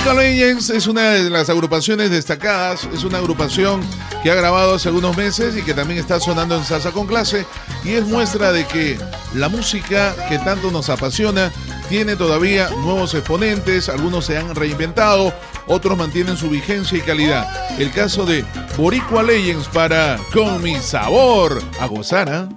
Boricua Legends es una de las agrupaciones destacadas, es una agrupación que ha grabado hace algunos meses y que también está sonando en Salsa con Clase, y es muestra de que la música que tanto nos apasiona tiene todavía nuevos exponentes, algunos se han reinventado, otros mantienen su vigencia y calidad. El caso de Boricua Legends para Con Mi Sabor a Gozar, ¿eh?